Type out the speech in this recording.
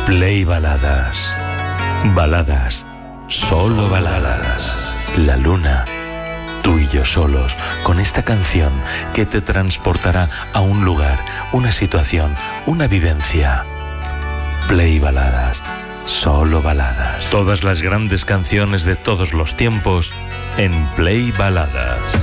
Play Baladas. Baladas. Solo baladas. La luna. Tú y yo solos, con esta canción que te transportará a un lugar, una situación, una vivencia. Play Baladas. Solo baladas. Todas las grandes canciones de todos los tiempos en Play Baladas.